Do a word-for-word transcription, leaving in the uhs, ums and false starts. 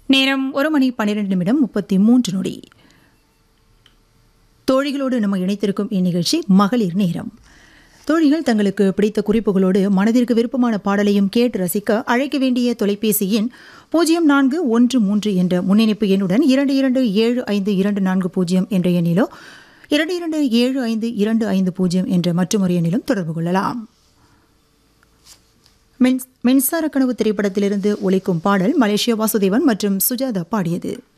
நேரம் ஒரு மணி பன்னிரண்டு நிமிடம் முப்பத்தி மூன்று நொடி. தோழிகளோடு நம்ம இணைத்திருக்கும் இந்நிகழ்ச்சி மகளிர் நேரம். தோழிகள் தங்களுக்கு பிடித்த குறிப்புகளோடு மனதிற்கு விருப்பமான பாடலையும் கேட்டு ரசிக்க அழைக்க வேண்டிய தொலைபேசி எண் பூஜ்ஜியம் நான்கு ஒன்று மூன்று என்ற முன்னிணைப்பு எண்ணுடன் இரண்டு இரண்டு ஏழு ஐந்து இரண்டு நான்கு பூஜ்ஜியம் என்ற எண்ணிலோ இரண்டு இரண்டு ஏழு ஐந்து இரண்டு ஐந்து பூஜ்ஜியம் என்ற மற்றொரு எண்ணிலும் தொடர்பு கொள்ளலாம். மின்சார கனவு திரைப்படத்திலிருந்து ஒலிக்கும் பாடல் மலேசியா வாசுதேவன் மற்றும் சுஜாதா பாடியது.